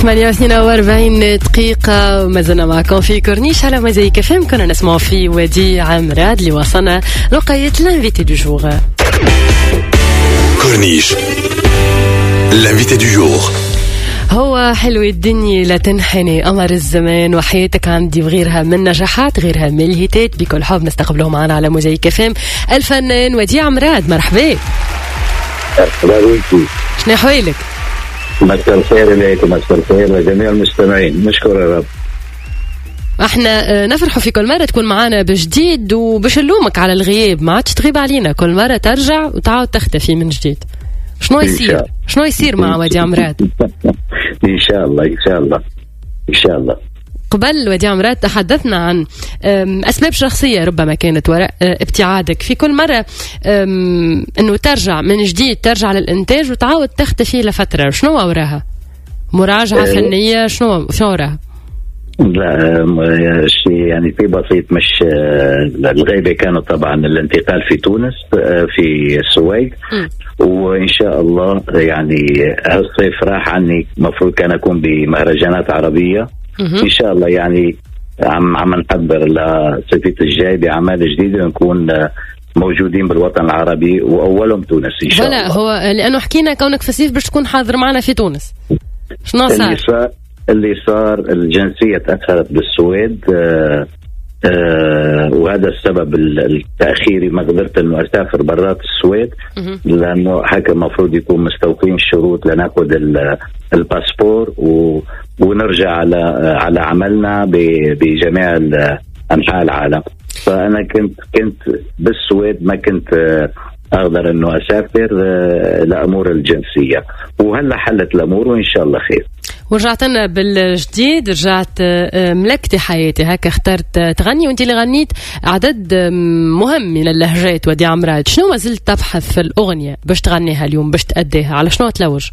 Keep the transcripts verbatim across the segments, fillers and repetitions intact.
ثمانية واثنين وأربعين دقيقة ما زلنا معكم في كورنيش على مزيك اف ام. كنا نسمع في وديع مراد اللي وصلنا لقاية الانفيتي دو جور. كورنيش الانفيتي دو جور. هو حلو الدنيا لا تنحني قمر الزمان وحياتك عندي وغيرها من نجاحات غيرها من الهيتات. بكل حب نستقبله معنا على مزيك اف ام الفنان وديع مراد. مرحبا. مرحبا بيكي. شنو حوالك؟ مساء الخير لك ومساء الخير لجميع المستمعين. نشكر يا رب. احنا نفرح في كل مرة تكون معنا بجديد وبش نلومك على الغياب. ما عادش تغيب علينا، كل مرة ترجع وتعود تختفي من جديد. شنو يصير؟ شنو يصير مع وديع مراد؟ ان شاء الله ان شاء الله ان شاء الله. قبل وديع مراد تحدثنا عن أسباب شخصية ربما كانت وراء ابتعادك. في كل مرة أنه ترجع من جديد، ترجع للإنتاج وتعاود تختفي لفترة، شنو وراها؟ مراجعة أه فنية؟ شنو شنو وراها؟ لا شيء يعني في بسيط، مش الغيبة كانت طبعا الانتقال في تونس في السويد، وإن شاء الله يعني هالصيف راح عني. مفروض كان أكون بمهرجانات عربية إن شاء الله، يعني عم عم نحضر للصيف الجاي بأعمال جديدة نكون موجودين بالوطن العربي وأولهم تونس إن شاء الله. هو لأنه حكينا كونك في صيف باش تكون حاضر معنا في تونس. شنو صار؟ اللي صار اللي صار الجنسية تأخرت بالسويد، آه آه وهذا السبب التأخيري. ما قدرت أنه أسافر برات السويد لأنه حكى المفروض يكون مستوفين الشروط لنأخذ الباسبور ونرجع على على عملنا بجميع أنحاء العالم. فأنا كنت كنت بالسويد، ما كنت أقدر أنه أسافر لأمور الجنسية، وهلا حلت الأمور وإن شاء الله خير. ورجعت لنا بالجديد، رجعت ملكتي حياتي هكا، اخترت تغني وانت اللي غنيت عدد مهم من اللهجات. وديع مراد، شنو ما زلت تبحث في الأغنية باش تغنيها اليوم، باش تأديها؟ على شنو تلوج؟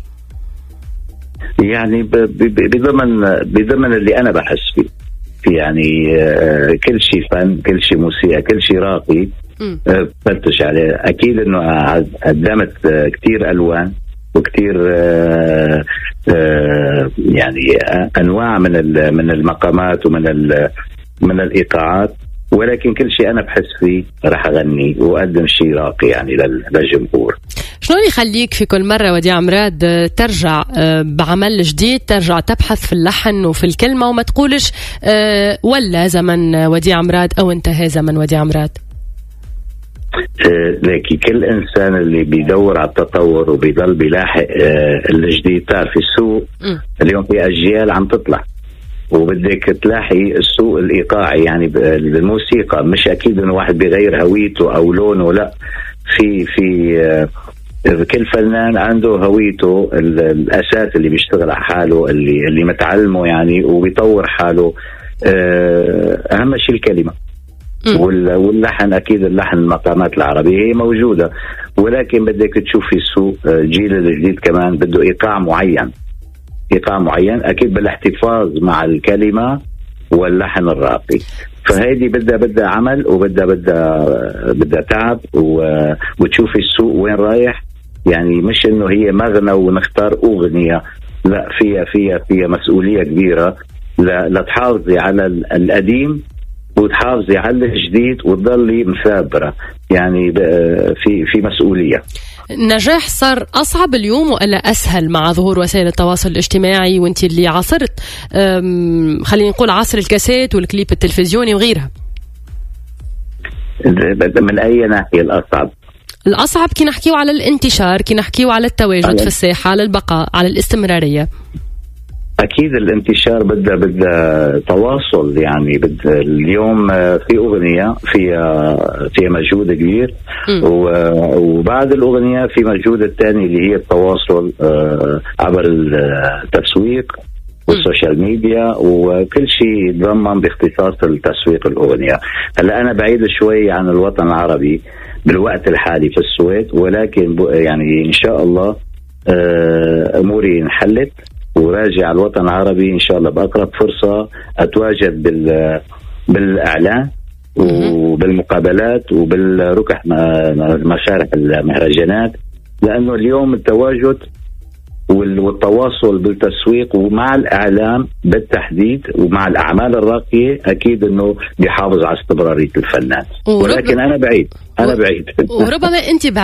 يعني بضمن بضمن اللي أنا بحس فيه، في يعني كل شيء فن، كل شيء موسيقى، كل شيء راقي بفتش عليه. أكيد إنه قدمت كتير ألوان وكتير آآ آآ يعني أنواع من من المقامات ومن من الإيقاعات، ولكن كل شيء أنا بحس فيه راح أغني وأقدم شيء راقي يعني للجمهور. شنو اللي يخليك في كل مرة وديع مراد ترجع بعمل جديد، ترجع تبحث في اللحن وفي الكلمة وما تقولش ولا زمن وديع مراد أو انتهى زمن وديع مراد؟ لكن كل إنسان اللي بيدور على التطور وبيضل بيلاحق الجديد، تعرف السوق اليوم في أجيال عم تطلع وبدك تلاحي السوق الإيقاعي يعني بالموسيقى. مش أكيد إنه واحد بيغير هويته أو لونه، لا، في في كل فنان عنده هويته، الأساس اللي بيشتغل على حاله، اللي اللي متعلمه يعني وبيطور حاله. أهم شيء الكلمة واللحن. أكيد اللحن المقامات العربية هي موجودة، ولكن بدك تشوفي السوق الجيل الجديد كمان بده إيقاع معين، إيقاع معين أكيد بالاحتفاظ مع الكلمة واللحن الراقي. فهذه بدها بدها عمل وبدها بدها بدها تعب، وتشوفي السوق وين رايح. يعني مش إنه هي مغنى ونختار أغنية، لا، فيها فيها فيها مسؤولية كبيرة لتحافظي على القديم وتحافظي على الجديد وتضلي مثابرة. يعني في في مسؤولية. النجاح صار أصعب اليوم ولا أسهل مع ظهور وسائل التواصل الاجتماعي، وانت اللي عاصرت خلينا نقول عصر الكاسيت والكليب التلفزيوني وغيرها؟ من أي ناحية الأصعب؟ الأصعب كي نحكيو على الانتشار، كي نحكيو على التواجد في الساحة، على البقاء، على الاستمرارية. أكيد الانتشار بدأ بدأ تواصل. يعني بدأ اليوم في أغنية فيها فيها مجهود كبير، وبعد الأغنية في مجهود الثاني اللي هي التواصل عبر التسويق والسوشيال ميديا وكل شيء يتضمن باختصاص التسويق الأغنية. هلا أنا بعيد شوي عن الوطن العربي بالوقت الحالي في السويد، ولكن يعني إن شاء الله أموري انحلت وراجع الوطن العربي إن شاء الله بأقرب فرصة أتواجد بال بالإعلان وبالمقابلات وبالركح مشارح المهرجانات، لأنه اليوم التواجد والتواصل بالتسويق ومع الإعلام بالتحديد ومع الأعمال الراقية أكيد أنه بيحافظ على استمرارية الفنان. ولكن أنا بعيد أنا بعيد وربما أنت